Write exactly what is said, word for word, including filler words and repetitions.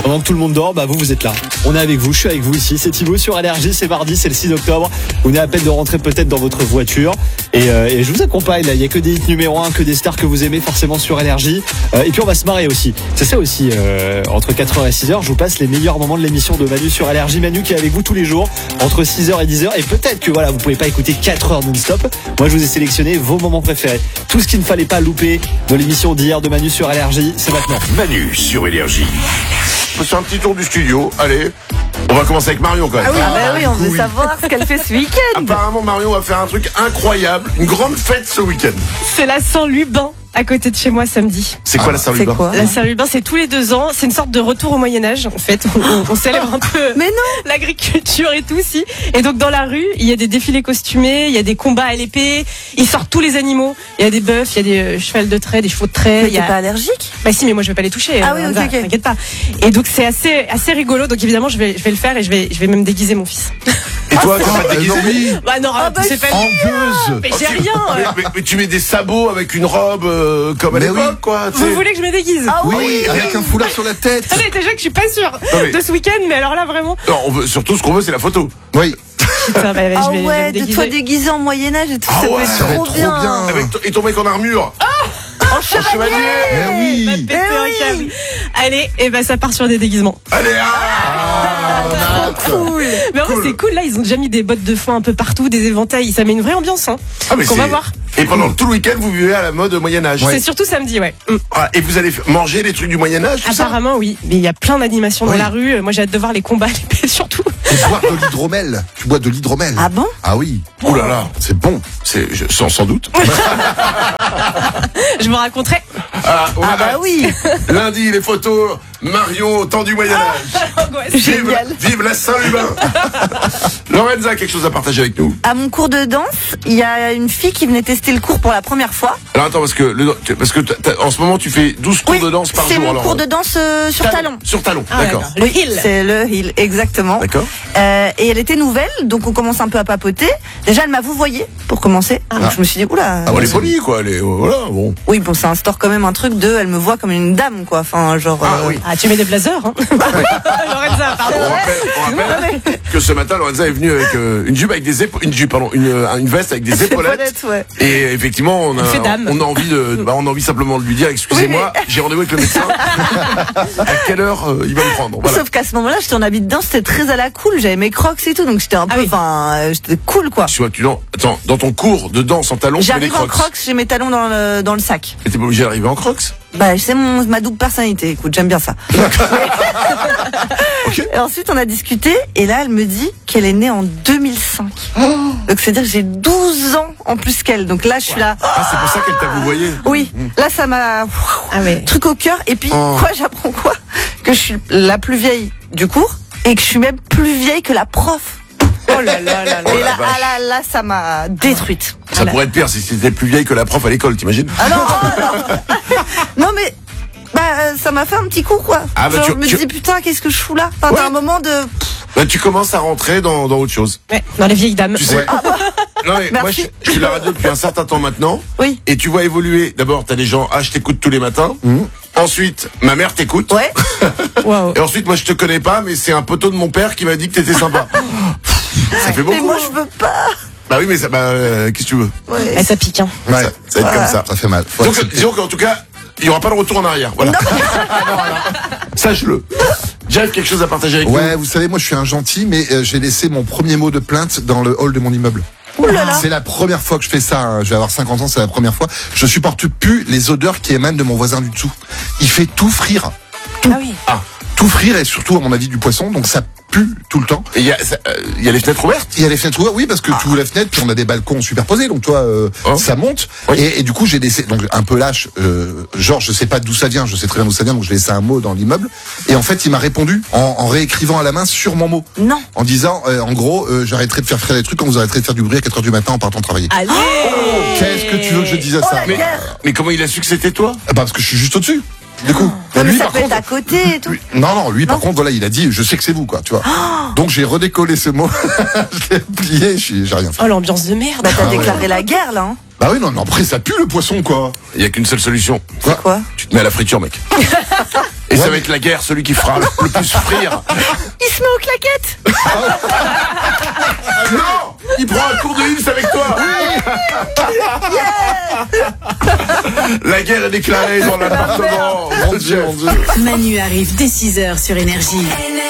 Pendant que tout le monde dort, bah vous, vous êtes là. On est avec vous, je suis avec vous ici. C'est Thibaut sur Énergie, c'est mardi, c'est le six octobre. Vous venez à peine de rentrer peut-être dans votre voiture. Et, euh, et je vous accompagne là. Il n'y a que des hits numéro un, que des stars que vous aimez forcément sur Énergie. Euh, et puis on va se marrer aussi. C'est ça aussi, euh, entre quatre heures et six heures, je vous passe les meilleurs moments de l'émission de Manu sur Énergie. Manu qui est avec vous tous les jours, entre six heures et dix heures. Et peut-être que voilà, vous pouvez pas écouter quatre heures non-stop. Moi, je vous ai sélectionné vos moments préférés. Tout ce qu'il ne fallait pas louper de l'émission d'hier de Manu sur Énergie, c'est maintenant. Manu sur Énergie. On fait un petit tour du studio. Allez, on va commencer avec Marion quand même. Ah oui, ah bah oui, on veut oui. savoir ce qu'elle fait ce week-end. Apparemment, Marion va faire un truc incroyable, une grande fête ce week-end. C'est la Saint-Lubin à côté de chez moi samedi. C'est quoi ah, la Saint-Lubin? La Saint-Lubin, c'est tous les deux ans. C'est une sorte de retour au Moyen-Âge, en fait. On, on célèbre un peu Mais non l'agriculture et tout, si. Et donc, dans la rue, il y a des défilés costumés, il y a des combats à l'épée, ils sortent tous les animaux. Il y a des bœufs, il y a des euh, chevals de trait, des chevaux de trait. Mais t'es a... pas allergique? Bah si, mais moi, je vais pas les toucher. Ah oui, ok, ok. T'inquiète pas. Et donc, c'est assez, assez rigolo. Donc, évidemment, je vais, je vais le faire et je vais, je vais même déguiser mon fils. Et toi, tu vas te déguiser? Oui. Bah non, ah bah c'est pas Engueuse. Mais j'ai rien. mais, mais, mais tu mets des sabots avec une robe euh, comme à Mais l'époque, oui. quoi. Vous voulez que je me déguise? Ah Oui, oui, avec un foulard sur la tête. Allez, déjà que je suis pas sûre oui. de ce week-end, mais alors là, vraiment. Non, on veut, surtout, ce qu'on veut, c'est la photo. Oui. Putain, bah, bah, ah je vais, je vais ouais, me de déguiser. toi déguisé en Moyen-Âge et tout, Ah ça ouais, peut ça va être être trop trop bien. bien. Avec t- et ton mec en armure. En chevalier. Mais Va oui. péter Eh un oui. câble. Allez, et ben ça part sur des déguisements. Allez, ah, Trop cool. Mais en vrai, Cool. c'est cool. Là, ils ont déjà mis des bottes de foin un peu partout, des éventails. Ça met une vraie ambiance, hein. Ah, mais qu'on c'est- va voir. Et pendant tout le week-end, vous vivez à la mode Moyen-Âge. C'est surtout samedi, ouais. Mm. Ah, et vous allez f- manger les trucs du Moyen-Âge, tout ça? Apparemment, oui. Mais il y a plein d'animations Oui. dans la rue. Moi, j'ai hâte de voir les combats à l'épée, surtout. Tu bois de l'hydromel. Tu bois de l'hydromel. Ah bon? Ah oui. Ouh là là, c'est bon. C'est, je, sans, sans doute. Je vous raconterai. Ah, on Ah arrête. bah oui. Lundi, les photos. Marion au temps du Moyen-Âge. Angoisse. Vive, Génial. vive la Saint-Lubin. Lorenza, quelque chose à partager avec nous? À mon cours de danse, il y a une fille qui venait tester le cours pour la première fois. Alors attends, parce que, le, parce que t'as- t'as- en ce moment, tu fais douze cours Oui, de danse par c'est jour. mon alors, cours de danse euh, sur talon. Sur talon, Ah, d'accord. Le hill. C'est le hill, exactement. D'accord. Euh, et elle était nouvelle, donc on commence un peu à papoter. Déjà, elle m'a vouvoyé pour commencer. Donc je me suis dit, oula. Ah, bon, elle est polie, quoi. Elle est, voilà, bon. Oui, bon, ça instaure quand même un truc de, elle me voit comme une dame, quoi. Enfin, genre. Ah euh, oui. Ah, tu mets des blazers, hein. Lorenza, pardon. On rappelle, on rappelle que ce matin, Lorenza est venue avec euh, une jupe avec des épaules, une jupe, pardon, une, euh, une veste avec des épaulettes. Épaulettes, ouais. Et effectivement, on a, Elle fait dame. on a envie de, bah, on a envie simplement de lui dire, excusez-moi, j'ai rendez-vous avec le médecin. À quelle heure euh, il va me prendre? Voilà. Sauf qu'à ce moment-là, j'étais en habit de danse, c'était très à la cool. J'avais mes crocs et tout, donc j'étais un Ah peu, oui. enfin, euh, j'étais cool, quoi. Tu vois, tu non, attends, dans ton cours de danse en talons, tu mets des J'arrive en crocs. crocs, j'ai mes talons dans le, dans le sac. Et t'es pas obligé d'arriver en crocs? Bah, c'est mon, ma double personnalité. Écoute, j'aime bien ça. Ok. Et ensuite, on a discuté, et là, elle me dit qu'elle est née en deux mille cinq. Donc, c'est-à-dire que j'ai douze ans en plus qu'elle. Donc là, je suis là. Ah, c'est pour ça qu'elle t'a vouvoyé. Oui, là, ça m'a, Ah ouais. truc au cœur. Et puis, Oh. quoi, j'apprends quoi? Que je suis la plus vieille du cours, et que je suis même plus vieille que la prof. Oh là là là là. Oh et la là, vache. ah là, là, ça m'a détruite. Ça pourrait être pire si c'était plus vieille que la prof à l'école, t'imagines? Ah non, oh, non. Non, mais, bah, euh, ça m'a fait un petit coup, quoi. Ah, bah, Genre, tu- je me tu- dis, putain, qu'est-ce que je fous là? Enfin, Ouais. t'as un moment de, Là, tu commences à rentrer dans, dans autre chose. Ouais, dans les vieilles dames. Tu sais. Non, mais moi, je, Merci. je suis la radio depuis un certain temps maintenant. oui. Et tu vois évoluer. D'abord, t'as des gens, ah, je t'écoute tous les matins. Ensuite, ma mère t'écoute. Ouais. Waouh. Et ensuite, moi, je te connais pas, mais c'est un poteau de mon père qui m'a dit que t'étais sympa. Ça fait beaucoup. Mais moi, hein. je veux pas. Bah oui, mais ça, bah, euh, qu'est-ce que tu veux? Ouais. Eh, ça pique, hein. Ouais. Ça, ça va être comme ça. Ça fait mal. Faut Donc, accepter. disons qu'en tout cas, il n'y aura pas de retour en arrière. Voilà. Sache-le. Jeff, quelque chose à partager avec Ouais, vous savez, moi je suis un gentil, mais euh, j'ai laissé mon premier mot de plainte dans le hall de mon immeuble. Ouh là là. C'est la première fois que je fais ça, hein. Je vais avoir cinquante ans, c'est la première fois. Je supporte plus les odeurs qui émanent de mon voisin du dessous. Il fait tout frire. Ah oui. Tout frire et surtout, à mon avis, du poisson, donc ça pue tout le temps. nous. Et il y, a, ça, euh, il y a les fenêtres ouvertes. Il y a les fenêtres ouvertes, oui, parce que tu ouvres la fenêtre, puis on a des balcons superposés, donc toi, euh, Oh. ça monte. Oui. Et, et du coup, j'ai laissé, donc un peu lâche, euh, genre, je sais pas d'où ça vient, je sais très bien d'où ça vient, donc j'ai laissé un mot dans l'immeuble. Et en fait, il m'a répondu en, en réécrivant à la main sur mon mot. Non. En disant, euh, en gros, euh, j'arrêterai de faire frire des trucs quand vous arrêterez de faire du bruit à quatre heures du matin en partant travailler. Allez. Qu'est-ce que tu veux que je dise à Oh ça la Mais, guerre. mais comment il a su que c'était toi? Ah bah, parce que je suis juste au-dessus. Du coup. Non, mais lui, ça par peut contre, être à côté et tout. lui- non, non, lui, par Non. contre, voilà, il a dit, je sais que c'est vous, quoi, tu vois. Donc, j'ai redécollé ce mot, je l'ai plié, je suis- j'ai rien fait. Oh, l'ambiance de merde. Bah, t'as Ah ouais. déclaré la guerre, là, hein. Bah oui, non, mais après, ça pue le poisson, quoi. Il y a qu'une seule solution. Quoi, Quoi? Tu te mets à la friture, mec. Et Et ça va être la guerre, celui qui fera le, le plus frire. Il se met aux claquettes. Non, il prend un cours de Hills avec toi. La guerre est déclarée dans l'appartement. Mon Dieu, mon Dieu. Manu arrive dès six heures sur Énergie.